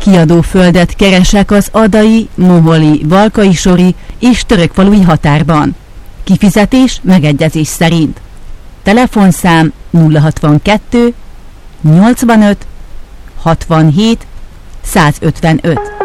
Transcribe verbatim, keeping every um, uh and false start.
Kiadóföldet keresek az adai, moholi, valkaisori és törökfalui határban. Kifizetés megegyezés szerint. Telefonszám nulla hatvankettő nyolcvanöt hatvanhét százötvenöt.